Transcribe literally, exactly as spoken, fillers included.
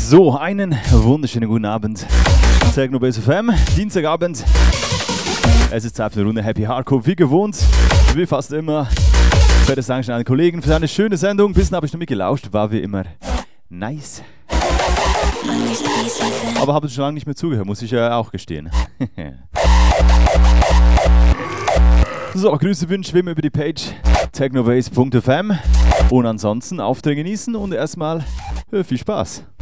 So, einen wunderschönen guten Abend. Technobase F M, Dienstagabend. Es ist Zeit für eine Runde Happy Hardcore, wie gewohnt. Wie fast immer. Fette Dankeschön an den Kollegen für eine schöne Sendung. Ein bisschen habe ich noch mitgelauscht, war wie immer nice. Aber habe schon lange nicht mehr zugehört, muss ich ja auch gestehen. So, Grüße wünschen wir über die Page technobase punkt f m. Und ansonsten Aufträge genießen und erstmal äh, viel Spaß.